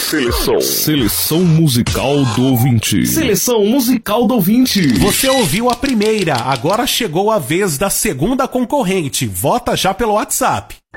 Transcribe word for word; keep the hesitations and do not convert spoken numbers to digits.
Seleção. Seleção musical do ouvinte. Seleção musical do ouvinte. Você ouviu a primeira, agora chegou a vez da segunda concorrente. Vota já pelo WhatsApp.